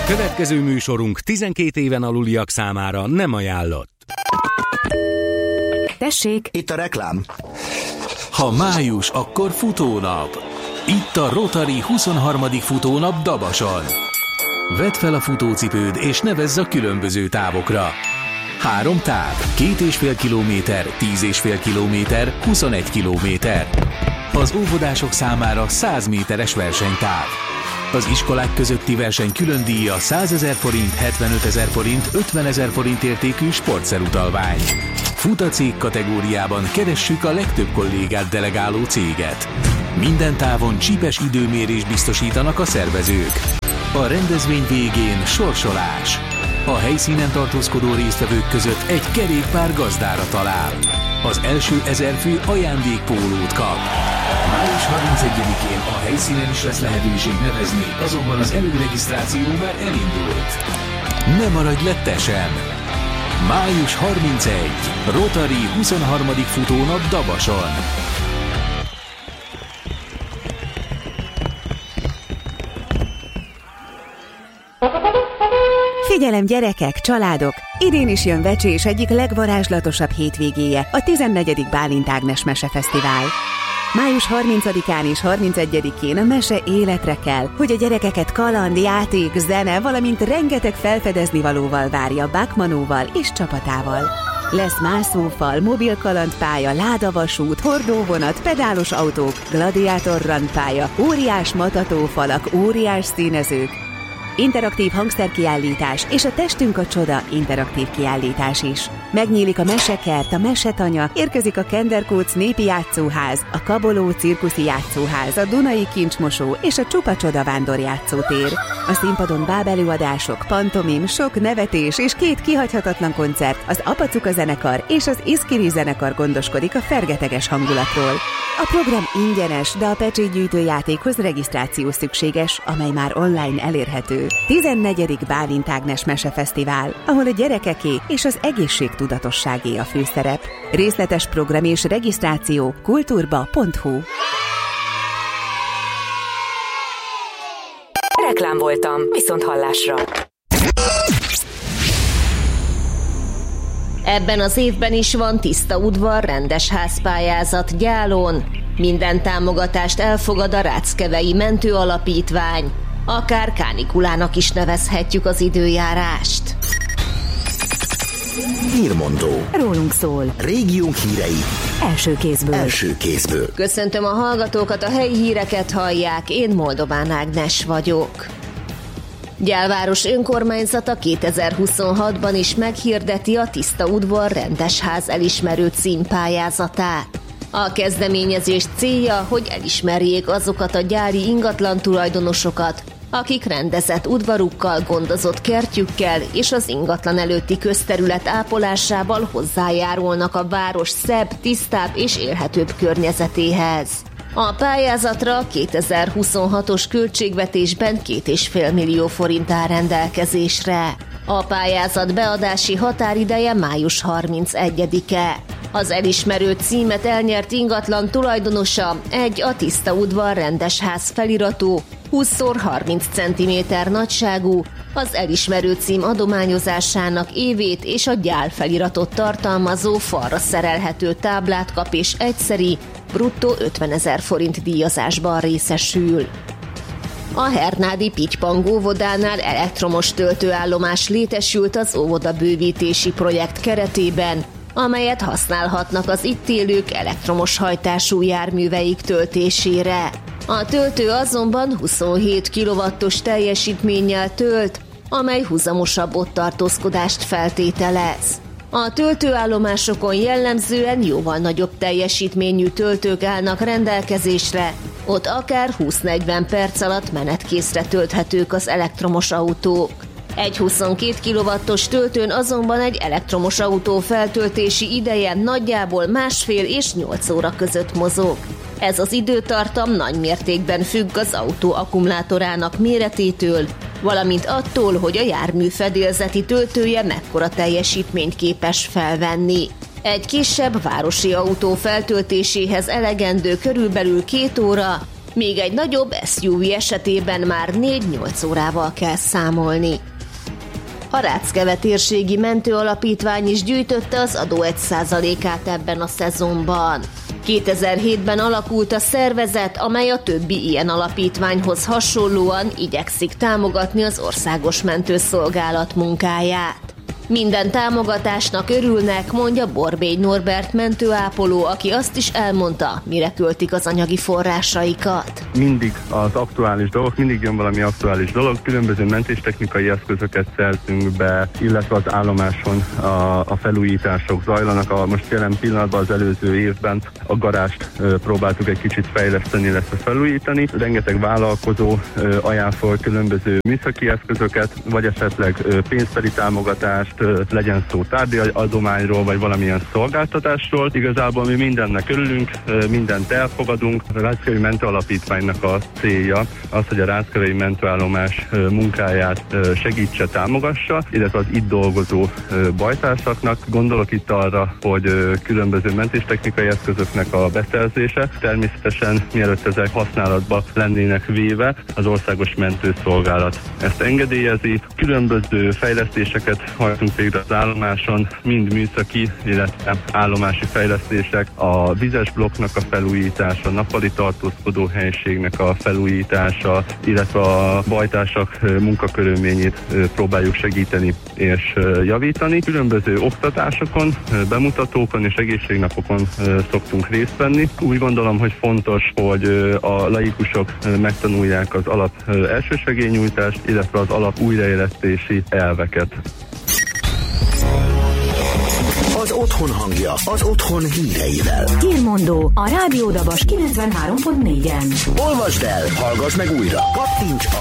Következő műsorunk 12 éven aluliak számára nem ajánlott. Tessék! Itt a reklám. Ha május, akkor futónap. Itt a Rotary 23. futónap Dabason. Vedd fel a futócipőd és nevezz a különböző távokra. 3 táv, 2,5 kilométer, 10,5 kilométer, 21 kilométer. Az óvodások számára 100 méteres versenytáv. Az iskolák közötti verseny külön díja 100 000 forint, 75 000 forint, 50 000 forint értékű sportszerutalvány. Futacég kategóriában keressük a legtöbb kollégát delegáló céget. Minden távon csípes időmérés biztosítanak a szervezők. A rendezvény végén sorsolás. A helyszínen tartózkodó résztvevők között egy kerékpár gazdára talál. Az első 1000 fő ajándékpólót kap. Május 31-én a helyszínen is lesz lehetőség nevezni, azonban az előregisztráció már elindult. Ne maradj le te sem! Május 31. Rotary 23. futónap Dabason. Figyelem gyerekek, családok! Idén is jön Vecsés egyik legvarázslatosabb hétvégéje, a 14. Bálint Ágnes Mesefesztivál. Május 30-án és 31-én a mese életre kell, hogy a gyerekeket kaland, játék, zene, valamint rengeteg felfedezni valóval várja Bachmanóval és csapatával. Lesz mászófal, mobil kalandpálya, ládavasút, hordóvonat, pedálos autók, gladiátor randpálya, óriás matatófalak, óriás színezők, interaktív hangszerkiállítás és a Testünk a Csoda interaktív kiállítás is. Megnyílik a Mesekert, a Mesetanya, érkezik a Kenderkóc népi játszóház, a Kaboló cirkuszi játszóház, a Dunai kincsmosó és a Csupa Csoda vándorjátszótér. A színpadon bábelőadások, pantomim, sok nevetés és 2 kihagyhatatlan koncert, az Apacuka zenekar és az Iszkiri zenekar gondoskodik a fergeteges hangulatról. A program ingyenes, de a pecsétgyűjtő játékhoz regisztráció szükséges, amely már online elérhető. 14. Bálint Ágnes Mesefesztivál, ahol a gyerekeké és az egészségtudatosságé a főszerep. Részletes program és regisztráció kulturba.hu. Reklám voltam, viszont hallásra. Ebben az évben is van tiszta udvar, rendes házpályázat Gyálon. Minden támogatást elfogad a Ráckevei Mentő Alapítvány. Akár kánikulának is nevezhetjük az időjárást. Hírmondó. Rólunk szól. Régiónk hírei. Első kézből. Köszöntöm a hallgatókat, a helyi híreket hallják, én Moldován Ágnes vagyok. Gyálváros önkormányzata 2026-ban is meghirdeti a tiszta udvar rendes ház elismerő címpályázatát. A kezdeményezés célja, hogy elismerjék azokat a gyári ingatlan tulajdonosokat, akik rendezett udvarukkal, gondozott kertjükkel és az ingatlan előtti közterület ápolásával hozzájárulnak a város szebb, tisztább és élhetőbb környezetéhez. A pályázatra 2026-os költségvetésben 2,5 millió forint áll rendelkezésre. A pályázat beadási határideje május 31-e. Az elismerő címet elnyert ingatlan tulajdonosa egy a tiszta udvar rendes ház feliratú, 20x30 cm nagyságú, az elismerő cím adományozásának évét és a gyál feliratot tartalmazó falra szerelhető táblát kap és egyszeri, bruttó 50 000 forint díjazásban részesül. A Hernádi Pitypang óvodánál elektromos töltőállomás létesült az óvoda bővítési projekt keretében, amelyet használhatnak az itt élők elektromos hajtású járműveik töltésére. A töltő azonban 27 kW-os teljesítménnyel tölt, amely huzamosabb otttartózkodást feltételez. A töltőállomásokon jellemzően jóval nagyobb teljesítményű töltők állnak rendelkezésre, ott akár 20-40 perc alatt menetkészre tölthetők az elektromos autók. Egy 22 kW-os töltőn azonban egy elektromos autó feltöltési ideje nagyjából 1,5 és 8 óra között mozog. Ez az időtartam nagy mértékben függ az autó akkumulátorának méretétől, valamint attól, hogy a jármű fedélzeti töltője mekkora teljesítményt képes felvenni. Egy kisebb városi autó feltöltéséhez elegendő körülbelül 2 óra, Míg egy nagyobb SUV esetében már 4-8 órával kell számolni. A Ráckeve térségi mentőalapítvány is gyűjtötte az adó 1%-át ebben a szezonban. 2007-ben alakult a szervezet, amely a többi ilyen alapítványhoz hasonlóan igyekszik támogatni az országos mentőszolgálat munkáját. Minden támogatásnak örülnek, mondja Borbély Norbert mentőápoló, aki azt is elmondta, mire költik az anyagi forrásaikat. Mindig az aktuális dolgok, mindig jön valami aktuális dolog, különböző mentéstechnikai eszközöket szerzünk be, illetve az állomáson a felújítások zajlanak. Most jelen pillanatban az előző évben a garást próbáltuk egy kicsit fejleszteni, illetve felújítani. Rengeteg vállalkozó ajánl fel különböző műszaki eszközöket, vagy esetleg pénzbeli támogatást, legyen szó tárgyadományról, vagy valamilyen szolgáltatásról. Igazából mi mindennek örülünk, mindent elfogadunk. A Ráckevei Mentőalapítványnak a célja az, hogy a ráckevei mentőállomás munkáját segítse, támogassa, illetve az itt dolgozó bajtársaknak. Gondolok itt arra, hogy különböző mentéstechnikai eszközöknek a beszerzése. Természetesen mielőtt ezek használatba lennének véve, az Országos Mentőszolgálat ezt engedélyezi. Különböző fejlesztéseket hajtunk végre az állomáson, mind műszaki, illetve állomási fejlesztések, a vizes blokknak a felújítása, nappali tartózkodó helyiségnek a felújítása, illetve a bajtársak munkakörülményét próbáljuk segíteni és javítani. Különböző oktatásokon, bemutatókon és egészségnapokon szoktunk részt venni. Úgy gondolom, hogy fontos, hogy a laikusok megtanulják az alap elsősegélynyújtást, illetve az alap újraélesztési elveket. Az otthon hangja, az otthon híreivel. Hírmondó a Rádió Dabas 93.4-en. Olvasd el, hallgass meg újra. Kattints a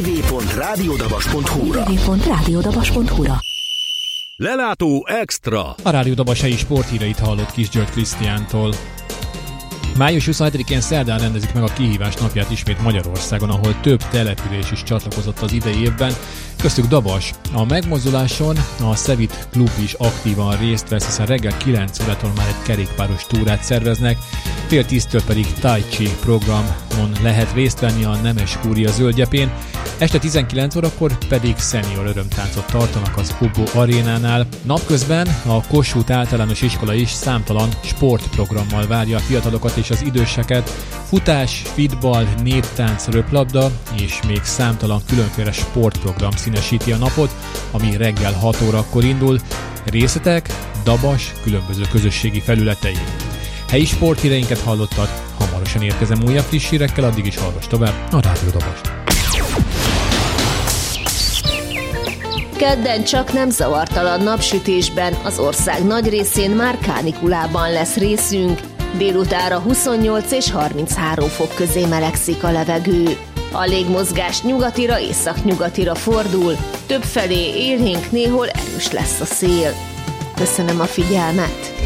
www.radiodabas.hu-ra. Lelátó Extra. A Rádió Dabas helyi sporthíreit hallott Kis György Krisztiántól. Május 27-én szerdán rendezik meg a kihívás napját ismét Magyarországon, ahol több település is csatlakozott az idei évben, köztük Dabas. A megmozduláson a Szevit klub is aktívan részt vesz, hiszen reggel 9 órától már egy kerékpáros túrát szerveznek, fél 10-től pedig Tai Chi programon lehet részt venni a Nemes Kúria zöldgyepén, este 19 órakor pedig szenior örömtáncot tartanak az Hugo arénánál. Napközben a Kossuth általános iskola is számtalan sportprogrammal várja a fiatalokat és az időseket, futás, fitball, néptánc, röplabda és még számtalan különféle sportprogram színesíti a napot, ami reggel 6 órakor indul. Részletek Dabas különböző közösségi felületein. Helyi sporthíreinket hallottad, hamarosan érkezem újabb friss hírekkel, addig is hallgass tovább a Rádió Dabast. Kedden csak nem zavartalan napsütésben, az ország nagy részén már kánikulában lesz részünk. Délutánra 28 és 33 fok közé melegszik a levegő. A légmozgás nyugatira, északnyugatira fordul, többfelé élénk, néhol erős lesz a szél. Köszönöm a figyelmet!